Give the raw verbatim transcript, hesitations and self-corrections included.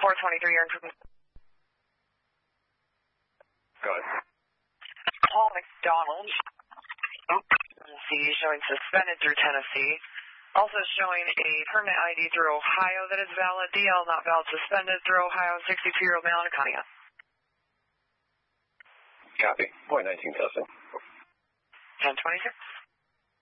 four twenty-three, you're in. Go ahead. Paul McDonald. See, showing suspended through Tennessee. Also showing a permanent I D through Ohio that is valid. D L not valid, suspended through Ohio, sixty-two-year-old male in Conneaut. Copy. Point nineteen testing. ten twenty-six.